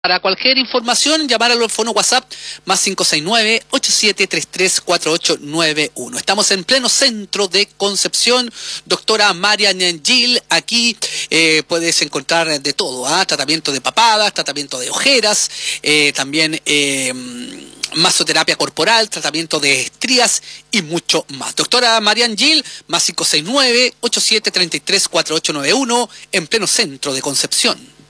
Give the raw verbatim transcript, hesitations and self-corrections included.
Para cualquier información, llamar al teléfono WhatsApp más cinco seis nueve, ocho siete tres tres, cuatro ocho nueve uno. Estamos en pleno centro de Concepción. Doctora Marian Gil, aquí eh, puedes encontrar de todo, ¿ah? Tratamiento de papadas, tratamiento de ojeras, eh, también eh, masoterapia corporal, tratamiento de estrías y mucho más. Doctora Marian Gil, más cinco seis nueve, ocho siete tres tres, cuatro ocho nueve uno, en pleno centro de Concepción.